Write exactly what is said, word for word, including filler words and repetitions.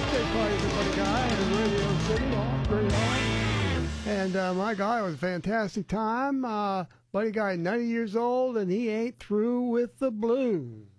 birthday party for Buddy Guy in Radio City. All great on. And uh, my guy was a fantastic time. Uh, Buddy Guy, ninety years old, and he ain't through with the blues.